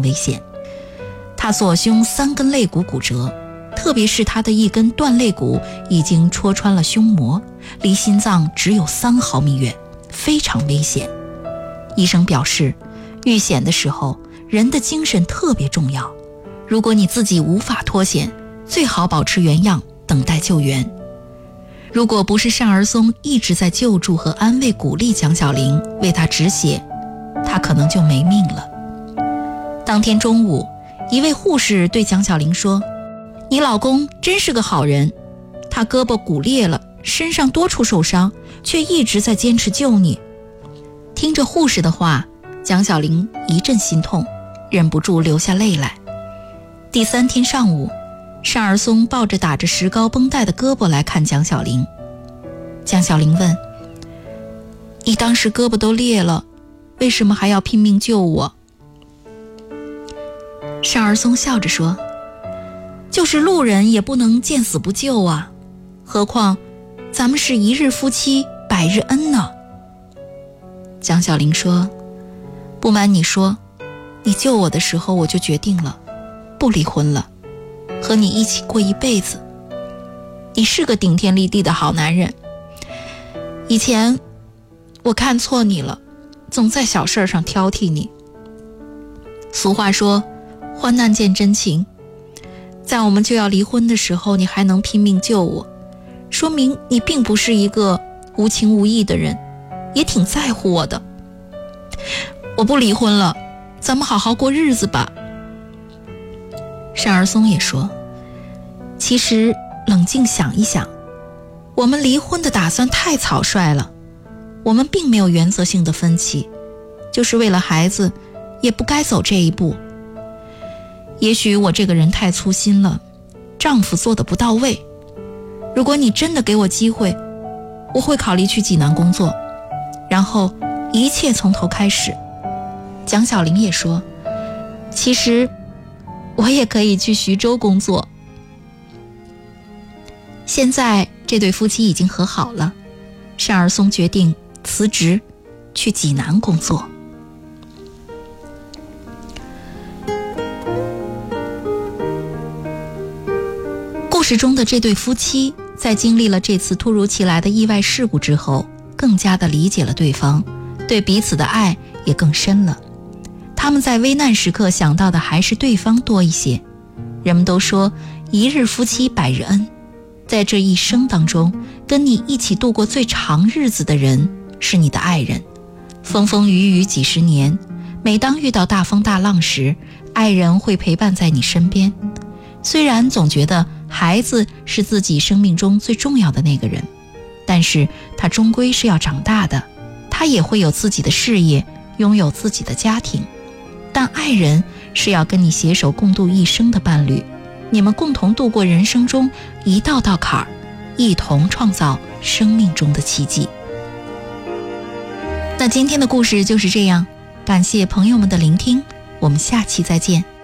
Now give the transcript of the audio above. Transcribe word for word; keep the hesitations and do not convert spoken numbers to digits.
危险。他左胸三根肋骨骨折，特别是他的一根断肋骨已经戳穿了胸膜，离心脏只有三毫米远，非常危险。医生表示，遇险的时候人的精神特别重要，如果你自己无法脱险，最好保持原样，等待救援。如果不是单儿松一直在救助和安慰鼓励蒋小玲，为她止血，她可能就没命了。当天中午，一位护士对蒋小玲说，你老公真是个好人，他胳膊骨裂了，身上多处受伤，却一直在坚持救你。听着护士的话，蒋小玲一阵心痛，忍不住流下泪来。第三天上午，单儿松抱着打着石膏绷带的胳膊来看蒋小玲。蒋小玲问，你当时胳膊都裂了，为什么还要拼命救我？单儿松笑着说，就是路人也不能见死不救啊，何况咱们是一日夫妻百日恩呢。蒋小玲说，不瞒你说，你救我的时候我就决定了，不离婚了，和你一起过一辈子。你是个顶天立地的好男人，以前我看错你了，总在小事上挑剔你。俗话说，患难见真情，在我们就要离婚的时候，你还能拼命救我，说明你并不是一个无情无义的人，也挺在乎我的。我不离婚了，咱们好好过日子吧。单儿松也说，其实冷静想一想，我们离婚的打算太草率了，我们并没有原则性的分歧，就是为了孩子也不该走这一步。也许我这个人太粗心了，丈夫做得不到位，如果你真的给我机会，我会考虑去济南工作，然后一切从头开始。蒋小玲也说，其实我也可以去徐州工作。现在这对夫妻已经和好了，单儿松决定辞职去济南工作。故事中的这对夫妻在经历了这次突如其来的意外事故之后，更加的理解了对方，对彼此的爱也更深了。他们在危难时刻想到的还是对方多一些。人们都说一日夫妻百日恩，在这一生当中，跟你一起度过最长日子的人是你的爱人。风风雨雨几十年，每当遇到大风大浪时，爱人会陪伴在你身边。虽然总觉得孩子是自己生命中最重要的那个人，但是他终归是要长大的，他也会有自己的事业，拥有自己的家庭。但爱人是要跟你携手共度一生的伴侣，你们共同度过人生中一道道坎儿，一同创造生命中的奇迹。那今天的故事就是这样，感谢朋友们的聆听，我们下期再见。